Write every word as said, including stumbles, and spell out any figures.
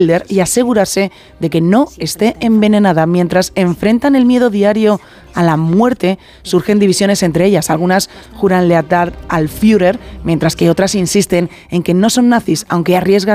y asegurarse de que no esté envenenada. Mientras enfrentan el miedo diario a la muerte, surgen divisiones entre ellas. Algunas juran lealtad al Führer, mientras que otras insisten en que no son nazis, aunque arriesgan